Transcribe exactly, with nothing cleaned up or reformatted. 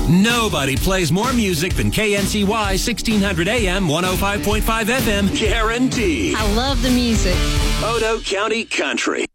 Nobody plays more music than K N C Y sixteen hundred A M, one oh five point five F M, guaranteed. I love the music. Odo County Country.